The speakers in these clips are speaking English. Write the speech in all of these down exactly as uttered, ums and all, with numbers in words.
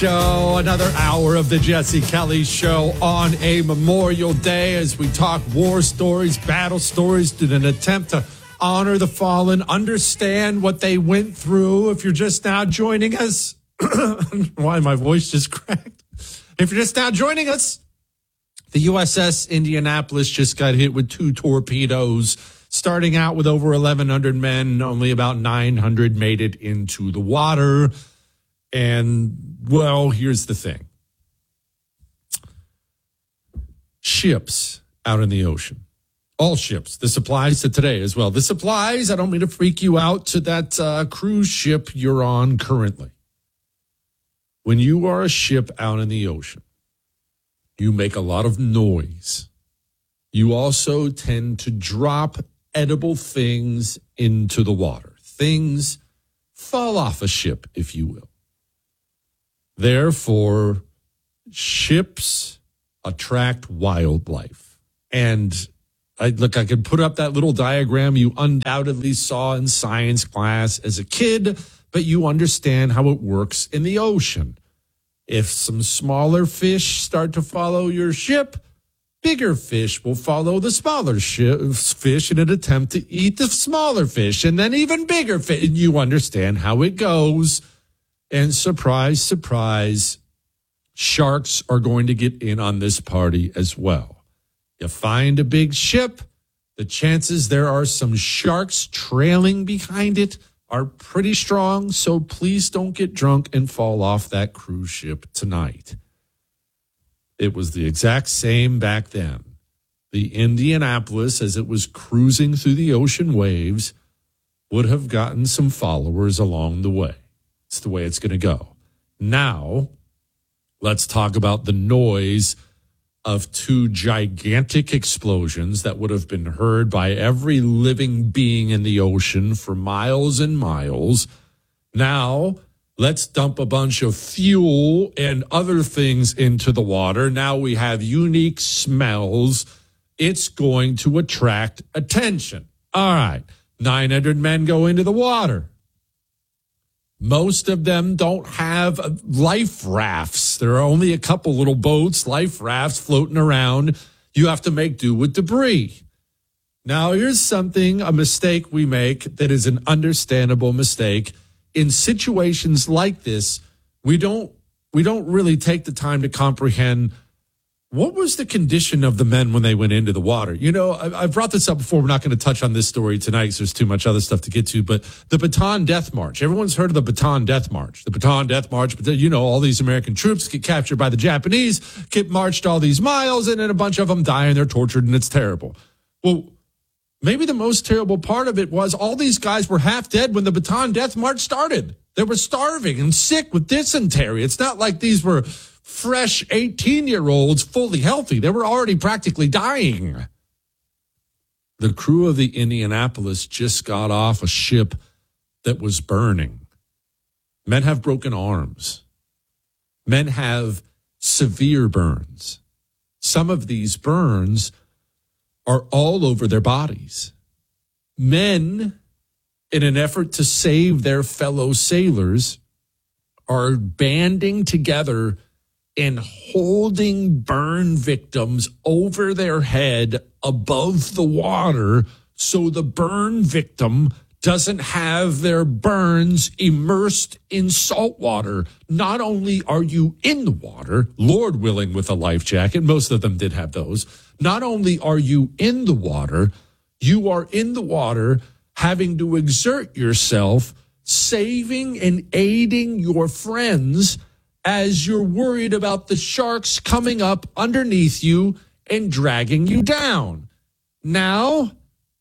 Show. Another hour of the Jesse Kelly Show on a Memorial Day as we talk war stories, battle stories in an attempt to honor the fallen, understand what they went through. If you're just now joining us, why my voice just cracked. If you're just now joining us, the U S S Indianapolis just got hit with two torpedoes, starting out with over eleven hundred men. Only about nine hundred made it into the water. And, well, here's the thing. Ships out in the ocean. All ships. This applies to today as well. This applies, I don't mean to freak you out, to that uh, cruise ship you're on currently. When you are a ship out in the ocean, you make a lot of noise. You also tend to drop edible things into the water. Things fall off a ship, if you will. Therefore, ships attract wildlife. And I, look, I could put up that little diagram you undoubtedly saw in science class as a kid, but you understand how it works in the ocean. If some smaller fish start to follow your ship, bigger fish will follow the smaller sh- fish in an attempt to eat the smaller fish, and then even bigger fish. And you understand how it goes. And surprise, surprise, sharks are going to get in on this party as well. You find a big ship, the chances there are some sharks trailing behind it are pretty strong, so please don't get drunk and fall off that cruise ship tonight. It was the exact same back then. The Indianapolis, as it was cruising through the ocean waves, would have gotten some followers along the way. It's the way it's going to go. Now, let's talk about the noise of two gigantic explosions that would have been heard by every living being in the ocean for miles and miles. Now, let's dump a bunch of fuel and other things into the water. Now we have unique smells. It's going to attract attention. All right, nine hundred men go into the water. Most of them don't have life rafts. There are only a couple little boats, life rafts floating around. You have to make do with debris. Now, here's something, a mistake we make that is an understandable mistake. In situations like this, we don't we don't really take the time to comprehend what was the condition of the men when they went into the water. You know, I, I've brought this up before. We're not going to touch on this story tonight because there's too much other stuff to get to. But the Bataan Death March. Everyone's heard of the Bataan Death March. The Bataan Death March. But you know, all these American troops get captured by the Japanese, get marched all these miles, and then a bunch of them die and they're tortured, and it's terrible. Well, maybe the most terrible part of it was all these guys were half dead when the Bataan Death March started. They were starving and sick with dysentery. It's not like these were fresh eighteen-year-olds fully healthy. They were already practically dying. The crew of the Indianapolis just got off a ship that was burning. Men have broken arms. Men have severe burns. Some of these burns are all over their bodies. Men, in an effort to save their fellow sailors, are banding together and holding burn victims over their head above the water so the burn victim doesn't have their burns immersed in salt water. Not only are you in the water, Lord willing, with a life jacket, most of them did have those. Not only are you in the water, you are in the water having to exert yourself, saving and aiding your friends as you're worried about the sharks coming up underneath you and dragging you down. Now,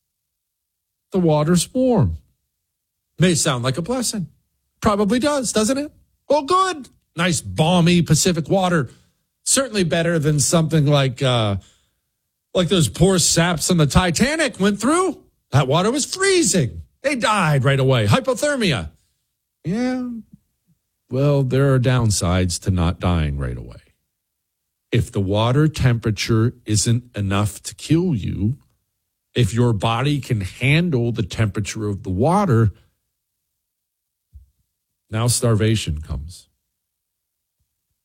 the water's warm. May sound like a blessing. Probably does, doesn't it? Well, good. Nice, balmy Pacific water. Certainly better than something like uh, like those poor saps on the Titanic went through. That water was freezing. They died right away. Hypothermia. Yeah. Well, there are downsides to not dying right away. If the water temperature isn't enough to kill you, if your body can handle the temperature of the water, now starvation comes.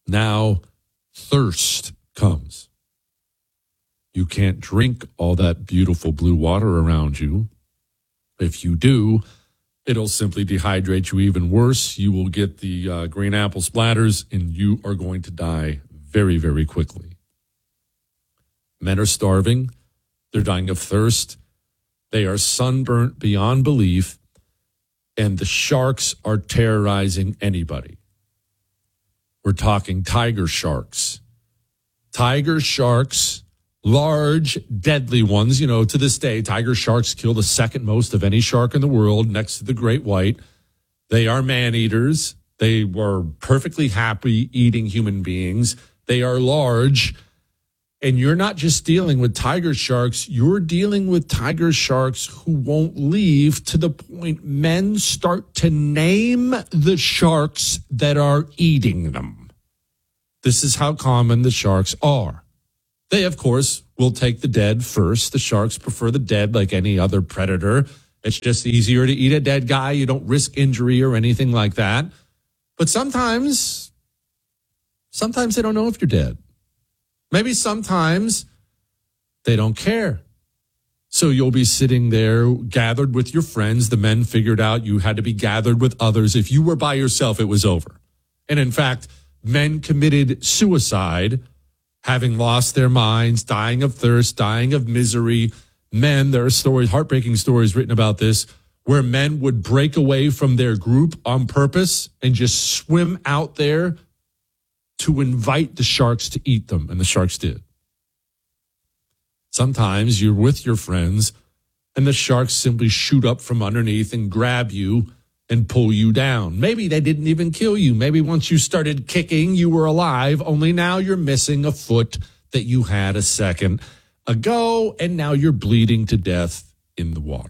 Now thirst comes. You can't drink all that beautiful blue water around you. If you do, it'll simply dehydrate you even worse. You will get the uh, green apple splatters, and you are going to die very, very quickly. Men are starving. They're dying of thirst. They are sunburnt beyond belief, and the sharks are terrorizing anybody. We're talking tiger sharks. Tiger sharks, large, deadly ones. You know, to this day, tiger sharks kill the second most of any shark in the world next to the great white. They are man-eaters. They were perfectly happy eating human beings. They are large. And you're not just dealing with tiger sharks, you're dealing with tiger sharks who won't leave, to the point men start to name the sharks that are eating them. This is how common the sharks are. They, of course, will take the dead first. The sharks prefer the dead like any other predator. It's just easier to eat a dead guy. You don't risk injury or anything like that. But sometimes, sometimes they don't know if you're dead. Maybe sometimes they don't care. So you'll be sitting there gathered with your friends. The men figured out you had to be gathered with others. If you were by yourself, it was over. And in fact, men committed suicide, having lost their minds, dying of thirst, dying of misery. Men, there are stories, heartbreaking stories written about this, where men would break away from their group on purpose and just swim out there to invite the sharks to eat them, and the sharks did. Sometimes you're with your friends, and the sharks simply shoot up from underneath and grab you and pull you down. Maybe they didn't even kill you. Maybe once you started kicking, you were alive, only now you're missing a foot that you had a second ago, and now you're bleeding to death in the water.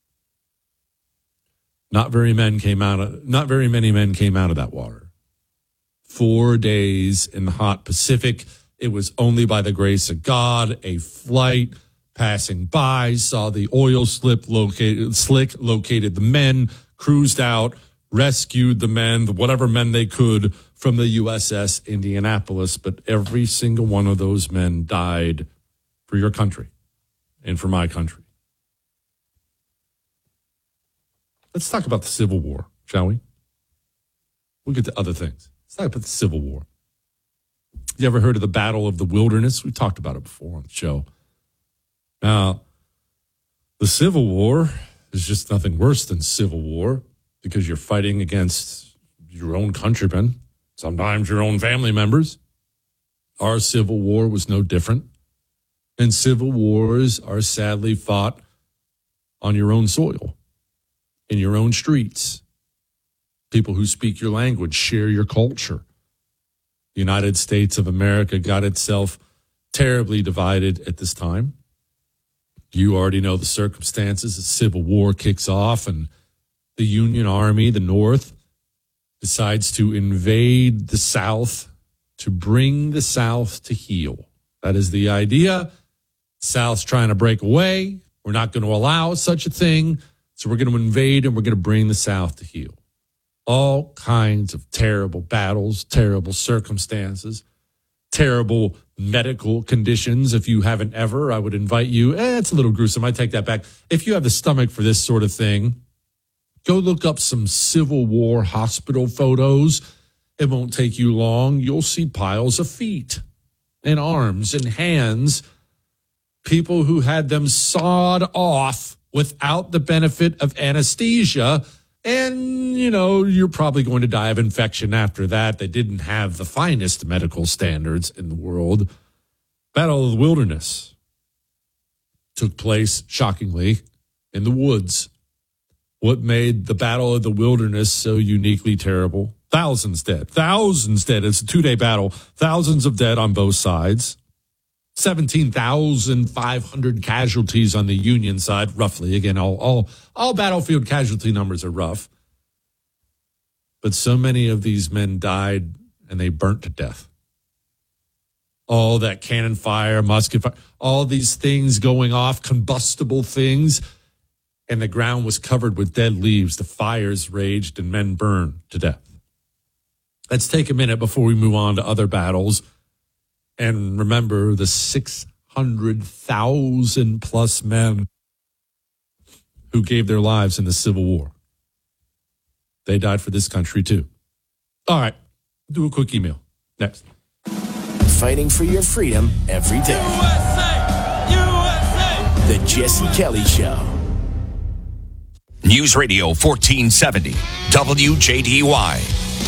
Not very men came out of, not very many men came out of that water. Four days in the hot Pacific. It was only by the grace of God. A flight passing by saw the oil slip located, slick, located the men, cruised out, rescued the men, whatever men they could, from the U S S Indianapolis. But every single one of those men died for your country and for my country. Let's talk about the Civil War, shall we? We'll get to other things. Let's talk about the Civil War. You ever heard of the Battle of the Wilderness? We talked about it before on the show. Now, the Civil War is just nothing worse than civil war, because you're fighting against your own countrymen, sometimes your own family members. Our Civil War was no different. And civil wars are sadly fought on your own soil, in your own streets. People who speak your language, share your culture. The United States of America got itself terribly divided at this time. You already know the circumstances. The Civil War kicks off, and the Union Army, the North, decides to invade the South, to bring the South to heel. That is the idea. South's trying to break away. We're not going to allow such a thing. So we're going to invade, and we're going to bring the South to heel. All kinds of terrible battles, terrible circumstances, terrible medical conditions. If you haven't ever, I would invite you. Eh, it's a little gruesome. I take that back. If you have the stomach for this sort of thing, go look up some Civil War hospital photos. It won't take you long. You'll see piles of feet and arms and hands, people who had them sawed off without the benefit of anesthesia. And, you know, you're probably going to die of infection after that. They didn't have the finest medical standards in the world. Battle of the Wilderness took place, shockingly, in the woods. What made the Battle of the Wilderness so uniquely terrible? Thousands dead. Thousands dead. It's a two-day battle. Thousands of dead on both sides. seventeen thousand five hundred casualties on the Union side, roughly. Again, all, all, all battlefield casualty numbers are rough. But so many of these men died, and they burnt to death. All that cannon fire, musket fire, all these things going off, combustible things, and the ground was covered with dead leaves. The fires raged, and men burned to death. let's take a minute before we move on to other battles and remember the six hundred thousand plus men who gave their lives in the Civil War. They died for this country too. All right, do a quick email. Next. Fighting for your freedom every day. U S A! U S A! The Jesse Kelly Show. News Radio fourteen seventy, W J D Y.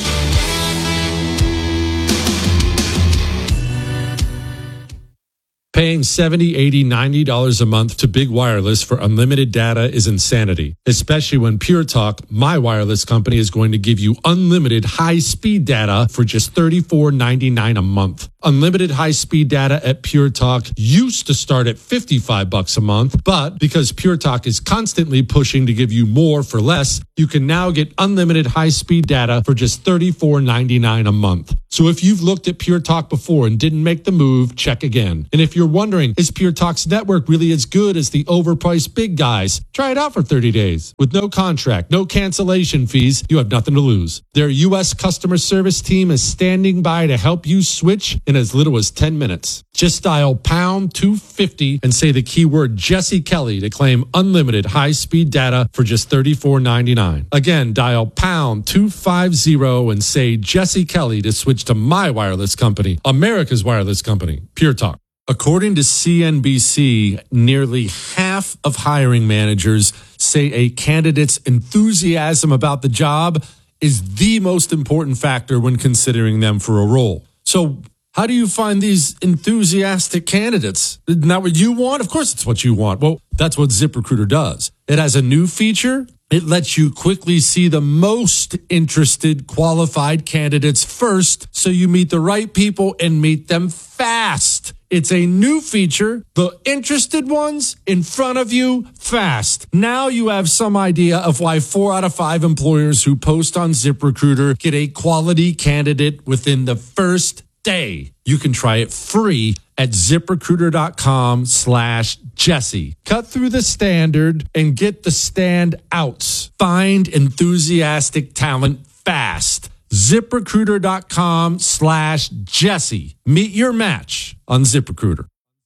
Paying seventy dollars, eighty dollars, ninety dollars a month to Big Wireless for unlimited data is insanity, especially when Pure Talk, my wireless company, is going to give you unlimited high-speed data for just thirty-four ninety-nine a month. Unlimited high-speed data at Pure Talk used to start at fifty-five bucks a month, but because Pure Talk is constantly pushing to give you more for less, you can now get unlimited high-speed data for just thirty-four ninety-nine a month. So if you've looked at Pure Talk before and didn't make the move, check again. And if you're wondering, is Pure Talk's network really as good as the overpriced big guys? Try it out for thirty days. With no contract, no cancellation fees, you have nothing to lose. Their U S customer service team is standing by to help you switch in as little as ten minutes. Just dial pound two fifty and say the keyword Jesse Kelly to claim unlimited high-speed data for just thirty-four ninety-nine. Again, dial pound two fifty and say Jesse Kelly to switch to my wireless company, America's wireless company, Pure Talk. According to C N B C, nearly half of hiring managers say a candidate's enthusiasm about the job is the most important factor when considering them for a role. So how do you find these enthusiastic candidates? Isn't that what you want? Of course it's what you want. Well, that's what ZipRecruiter does. It has a new feature. It lets you quickly see the most interested qualified candidates first, so you meet the right people and meet them fast. It's a new feature. The interested ones in front of you fast. Now you have some idea of why four out of five employers who post on ZipRecruiter get a quality candidate within the first day. You can try it free at ZipRecruiter.com slash Jesse. Cut through the standard and get the stand outs. Find enthusiastic talent fast. ZipRecruiter.com slash Jesse. Meet your match on ZipRecruiter.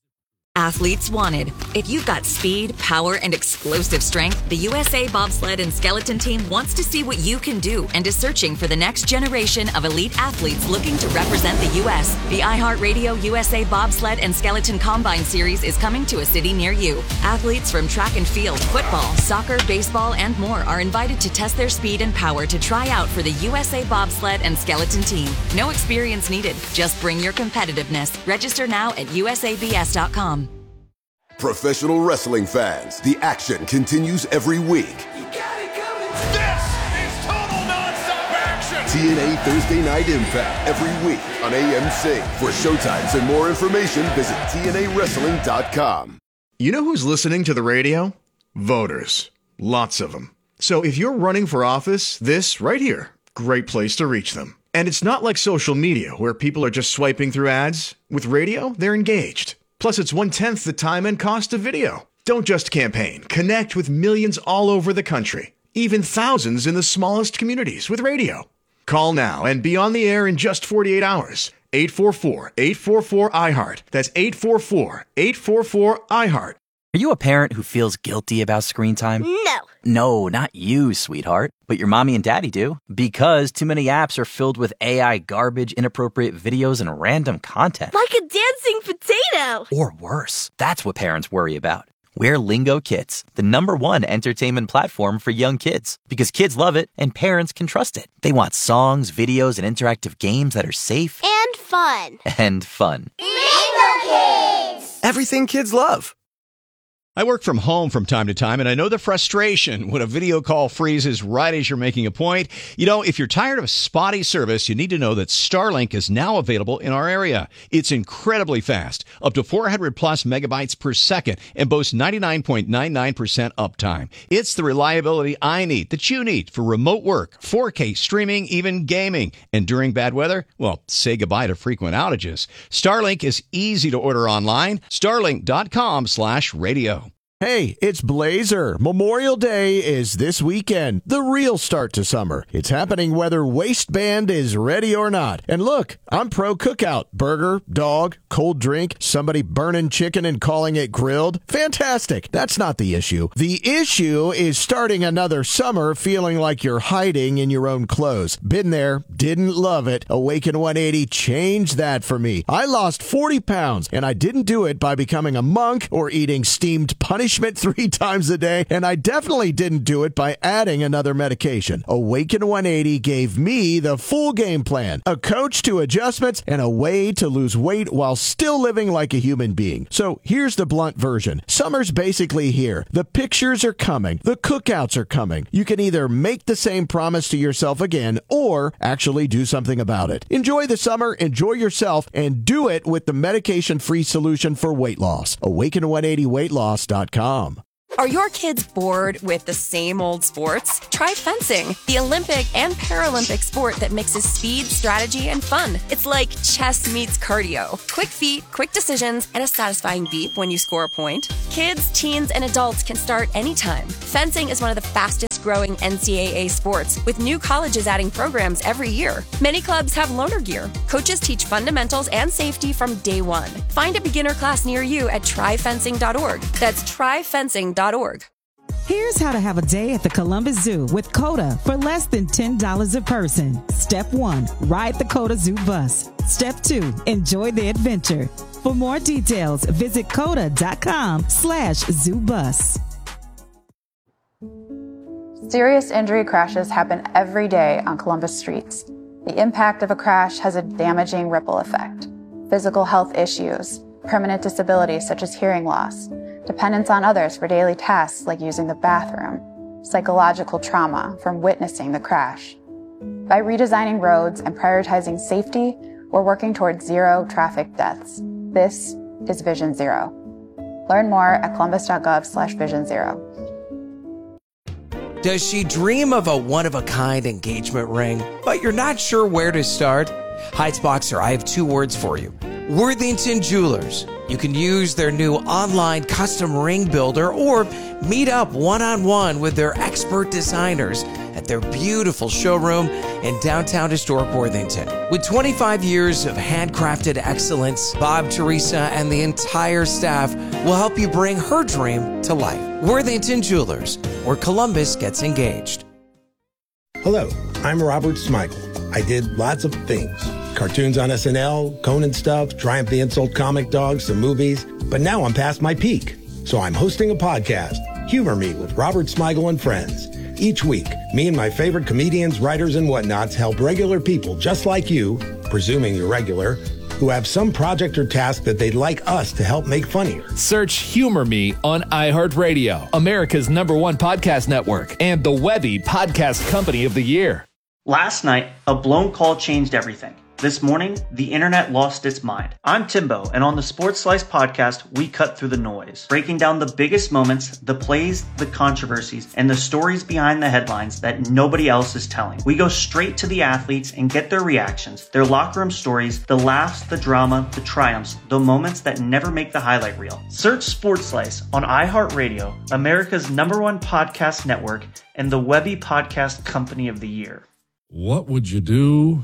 Athletes wanted. If you've got speed, power, and explosive strength, the U S A Bobsled and Skeleton Team wants to see what you can do and is searching for the next generation of elite athletes looking to represent the U S. The iHeartRadio U S A Bobsled and Skeleton Combine Series is coming to a city near you. Athletes from track and field, football, soccer, baseball, and more are invited to test their speed and power to try out for the U S A Bobsled and Skeleton Team. No experience needed. Just bring your competitiveness. Register now at U S A B S dot com. Professional wrestling fans, the action continues every week. You got it coming. This is total nonstop action. T N A Thursday Night Impact every week on A M C. For showtimes and more information, visit T N A wrestling dot com. You know who's listening to the radio? Voters. Lots of them. So if you're running for office, this right here, great place to reach them. And it's not like social media where people are just swiping through ads. With radio, they're engaged. Plus, it's one-tenth the time and cost of video. Don't just campaign. Connect with millions all over the country, even thousands in the smallest communities with radio. Call now and be on the air in just forty-eight hours. eight four four, eight four four, I heart. That's eight four four, eight four four, I heart. Are you a parent who feels guilty about screen time? No. No, not you, sweetheart. But your mommy and daddy do. Because too many apps are filled with A I garbage, inappropriate videos, and random content. Like a dancing potato. Or worse. That's what parents worry about. We're Lingo Kids, the number one entertainment platform for young kids. Because kids love it and parents can trust it. They want songs, videos, and interactive games that are safe. And fun. And fun. Lingo Kids! Everything kids love. I work from home from time to time, and I know the frustration when a video call freezes right as you're making a point. You know, if you're tired of spotty service, you need to know that Starlink is now available in our area. It's incredibly fast, up to four hundred plus megabytes per second, and boasts ninety-nine point nine nine percent uptime. It's the reliability I need, that you need, for remote work, four K streaming, even gaming. And during bad weather, well, say goodbye to frequent outages. Starlink is easy to order online. Starlink dot com slash radio. Hey, it's Blazer. Memorial Day is this weekend, the real start to summer. It's happening whether waistband is ready or not. And look, I'm pro cookout. Burger, dog, cold drink, somebody burning chicken and calling it grilled. Fantastic. That's not the issue. The issue is starting another summer feeling like you're hiding in your own clothes. Been there, didn't love it. Awaken one eighty changed that for me. I lost forty pounds, and I didn't do it by becoming a monk or eating steamed punishment three times a day, and I definitely didn't do it by adding another medication. Awaken one eighty gave me the full game plan, a coach to adjustments, and a way to lose weight while still living like a human being. So here's the blunt version. Summer's basically here. The pictures are coming. The cookouts are coming. You can either make the same promise to yourself again or actually do something about it. Enjoy the summer, enjoy yourself, and do it with the medication-free solution for weight loss. awaken one eighty weight loss dot com. Are your kids bored with the same old sports? Try fencing, the Olympic and Paralympic sport that mixes speed, strategy, and fun. It's like chess meets cardio. Quick feet, quick decisions, and a satisfying beep when you score a point. Kids, teens, and adults can start anytime. Fencing is one of the fastest growing N C double A sports, with new colleges adding programs every year. Many clubs have loaner gear. Coaches teach fundamentals and safety from day one. Find a beginner class near you at try fencing dot org. That's try fencing dot org. Here's how to have a day at the Columbus Zoo with COTA for less than ten dollars a person. Step one, ride the COTA Zoo bus. Step two, enjoy the adventure. For more details, visit coda.com slash zoo bus. Serious injury crashes happen every day on Columbus streets. The impact of a crash has a damaging ripple effect. Physical health issues, permanent disabilities such as hearing loss, dependence on others for daily tasks like using the bathroom, psychological trauma from witnessing the crash. By redesigning roads and prioritizing safety, we're working towards zero traffic deaths. This is Vision Zero. Learn more at columbus.gov slash vision zero. Does she dream of a one-of-a-kind engagement ring, but you're not sure where to start? Heights Boxer, I have two words for you. Worthington Jewelers. You can use their new online custom ring builder or meet up one-on-one with their expert designers at their beautiful showroom in downtown historic Worthington. With twenty-five years of handcrafted excellence, Bob, Teresa, and the entire staff will help you bring her dream to life. Worthington Jewelers, where Columbus gets engaged. Hello, I'm Robert Smigel. I did lots of things. Cartoons on S N L, Conan stuff, Triumph the Insult Comic Dogs, some movies. But now I'm past my peak. So I'm hosting a podcast, Humor Me with Robert Smigel and Friends. Each week, me and my favorite comedians, writers, and whatnots help regular people just like you, presuming you're regular, who have some project or task that they'd like us to help make funnier. Search Humor Me on iHeartRadio, America's number one podcast network, and the Webby Podcast Company of the Year. Last night, a blown call changed everything. This morning, the internet lost its mind. I'm Timbo, and on the Sports Slice podcast, we cut through the noise, breaking down the biggest moments, the plays, the controversies, and the stories behind the headlines that nobody else is telling. We go straight to the athletes and get their reactions, their locker room stories, the laughs, the drama, the triumphs, the moments that never make the highlight reel. Search Sports Slice on iHeartRadio, America's number one podcast network, and the Webby Podcast Company of the Year. What would you do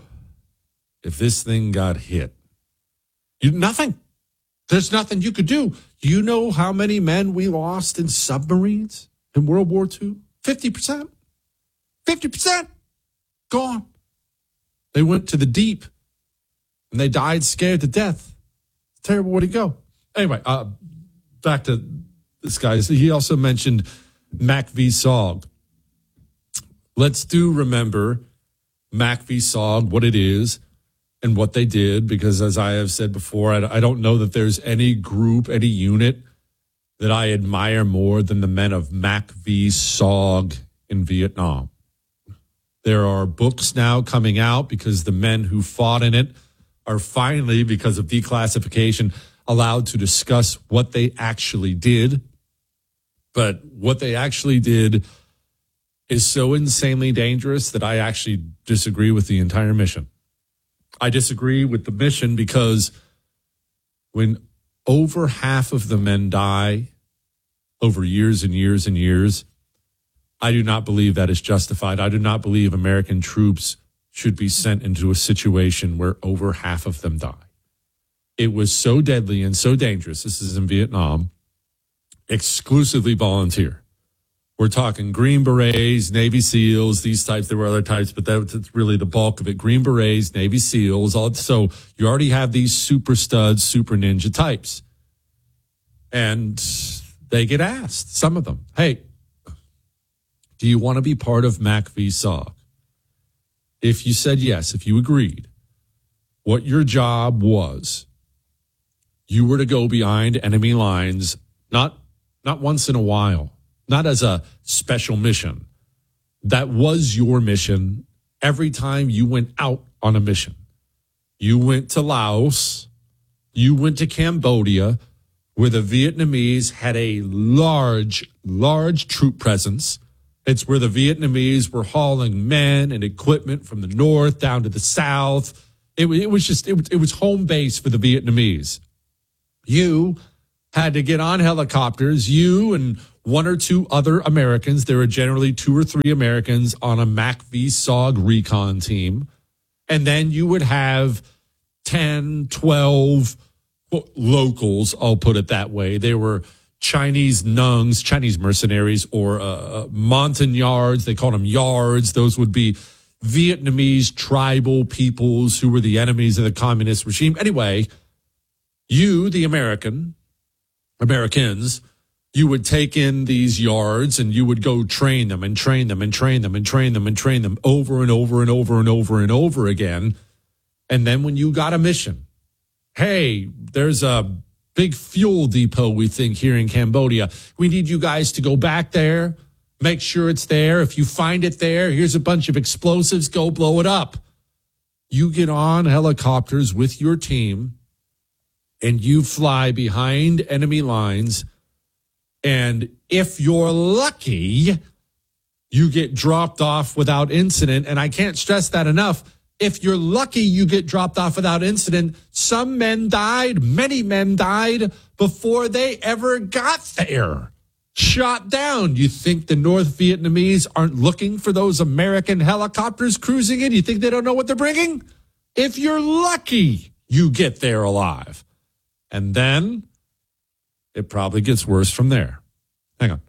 if this thing got hit? You, nothing. There's nothing you could do. You know how many men we lost in submarines in World War Two? fifty percent. fifty percent. Gone. They went to the deep and they died scared to death. Terrible way to go. Anyway, uh, back to this guy. He also mentioned Mac v. Sog. Let's do remember Mac v. Sog, what it is and what they did, because as I have said before, I, I don't know that there's any group, any unit that I admire more than the men of Mac v. Sog in Vietnam. There are books now coming out because the men who fought in it are finally, because of declassification, allowed to discuss what they actually did. But what they actually did is so insanely dangerous that I actually disagree with the entire mission. I disagree with the mission because when over half of the men die over years and years and years. I do not believe that is justified. I do not believe American troops should be sent into a situation where over half of them die. It was so deadly and so dangerous. This is in Vietnam. Exclusively volunteer. We're talking Green Berets, Navy SEALs, these types. There were other types, but that's really the bulk of it. Green Berets, Navy SEALs. All, so you already have these super studs, super ninja types. And they get asked, some of them, hey, do you want to be part of M A C V S O G? If you said yes, if you agreed, what your job was, you were to go behind enemy lines, not not once in a while, not as a special mission. That was your mission every time you went out on a mission. You went to Laos, you went to Cambodia, where the Vietnamese had a large, large troop presence. It's where the Vietnamese were hauling men and equipment from the north down to the south. It, it was just, it, it was home base for the Vietnamese. You had to get on helicopters, you and one or two other Americans. There were generally two or three Americans on a M A C V S O G recon team. And then you would have ten, twelve locals, I'll put it that way. They were Chinese nungs, Chinese mercenaries, or uh, Montagnards. They called them yards. Those would be Vietnamese tribal peoples who were the enemies of the communist regime. Anyway, you, the American, Americans, you would take in these yards and you would go train them and train them and train them and train them and train them over and over and over and over and over again. And then when you got a mission, hey, there's a big fuel depot, we think, here in Cambodia. We need you guys to go back there, make sure it's there. If you find it there, here's a bunch of explosives, go blow it up. You get on helicopters with your team and you fly behind enemy lines. And if you're lucky, you get dropped off without incident. And I can't stress that enough. If you're lucky, you get dropped off without incident. Some men died, many men died before they ever got there. Shot down. You think the North Vietnamese aren't looking for those American helicopters cruising in? You think they don't know what they're bringing? If you're lucky, you get there alive. And then it probably gets worse from there. Hang on.